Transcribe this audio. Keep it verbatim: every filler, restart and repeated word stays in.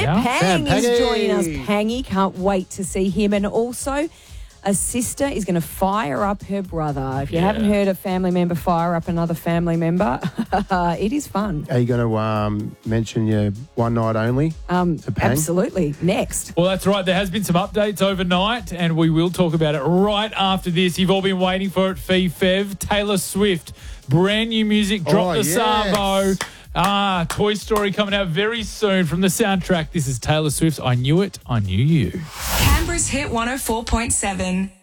now. Pang Sam is Paggy. joining us. Pangy, can't wait to see him. And also, a sister is going to fire up her brother. If you Yeah. haven't heard a family member fire up another family member, it is fun. Are you going to um, mention your one night only Um, to Pang? absolutely. Next. Well, that's right. There has been some updates overnight, and we will talk about it right after this. You've all been waiting for it, Fee Fev. Taylor Swift, brand new music, drop Oh, the yes. Savo. Ah, Toy Story coming out very soon from the soundtrack. This is Taylor Swift's I Knew It, I Knew You. Canberra's Hit one oh four point seven.